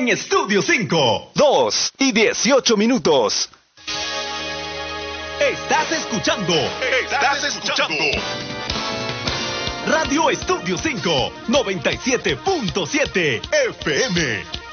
en Estudio 5. 2:18. Estás escuchando Radio Estudio 5, 97.7 FM.